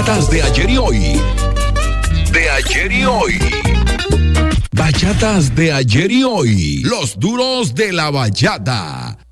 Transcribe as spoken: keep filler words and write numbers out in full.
bachatas de ayer y hoy. De ayer y hoy. Bachatas de ayer y hoy. Los duros de la bachata.